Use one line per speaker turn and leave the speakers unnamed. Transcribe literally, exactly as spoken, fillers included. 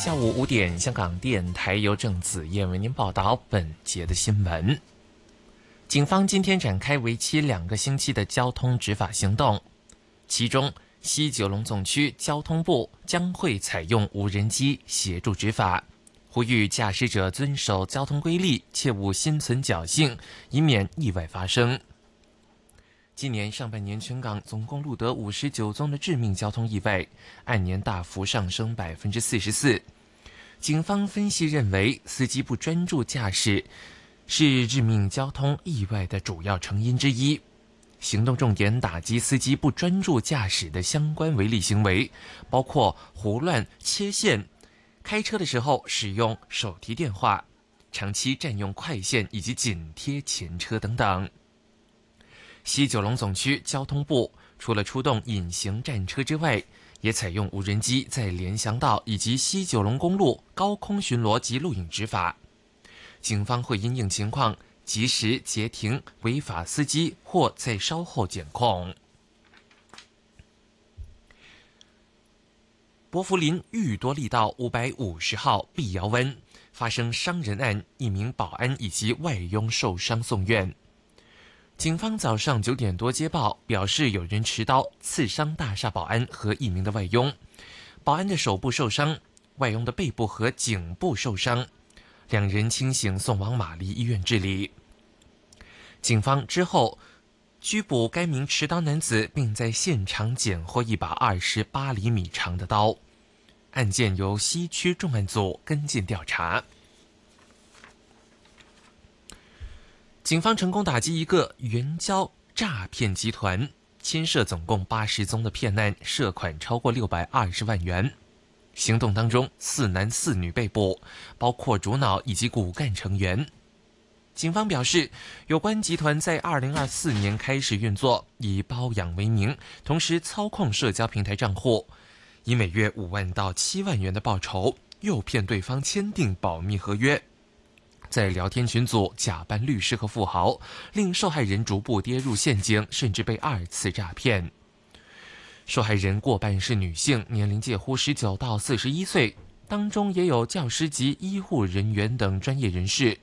下午五点，香港电台由郑子燕为您报道本节的新闻。警方今天展开为期两个星期的交通执法行动，其中西九龙总区交通部将会采用无人机协助执法，呼吁驾驶者遵守交通规例，切勿心存侥幸，以免意外发生。今年上半年，全港总共录得五十九宗的致命交通意外，按年大幅上升百分之四十四。警方分析认为，司机不专注驾驶是致命交通意外的主要成因之一。行动重点打击司机不专注驾驶的相关违例行为，包括胡乱切线、开车的时候使用手提电话、长期占用快线以及紧贴前车等等。西九龙总区交通部除了出动隐形战车之外，也采用无人机在联翔道以及西九龙公路高空巡逻及录影执法。警方会因应情况及时截停违法司机，或在稍后检控。薄扶林裕多利道五百五十号碧瑶湾发生伤人案，一名保安以及外佣受伤送院。警方早上九点多接报，表示有人持刀刺伤大厦保安和一名的外佣，保安的手部受伤，外佣的背部和颈部受伤，两人清醒送往玛丽医院治理。警方之后拘捕该名持刀男子，并在现场检获一把二十八厘米长的刀。案件由西区重案组跟进调查。警方成功打击一个援交诈骗集团，牵涉总共八十宗的骗案，涉款超过六百二十万元。行动当中，四男四女被捕，包括主脑以及骨干成员。警方表示，有关集团在二零二四年开始运作，以包养为名，同时操控社交平台账户，以每月五万到七万元的报酬，诱骗对方签订保密合约。在聊天群组假扮律师和富豪，令受害人逐步跌入陷阱，甚至被二次诈骗。受害人过半是女性，年龄介乎十九到四十一岁，当中也有教师及医护人员等专业人士。